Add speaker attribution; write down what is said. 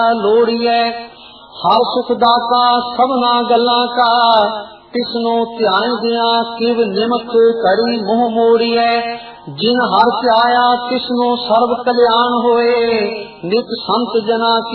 Speaker 1: ਲੋੜੀਐ। ਹਰ ਸੁਖ ਦਾਤਾ ਸਭਨਾ ਗੱਲਾਂ ਕਾ, ਤਿਸਨੂੰ ਧਿਆਨ ਦਿਆਂ ਕਿਵ ਨਿਮਕ ਕਰੀ ਮੋਹ ਮੋੜੀਐ। ਜਿਨ ਹਰ ਧਿਆਇਆ ਤਿਸਨੂੰ ਸਰਬ ਕਲਿਆਣ ਹੋਏ, ਨਿਤ ਸੰਤ ਜਨਾ